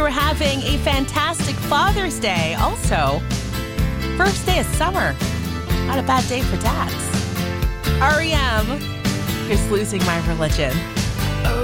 you're having a fantastic Father's Day. Also, first day of summer. Not a bad day for dads. REM, Here's Losing My Religion.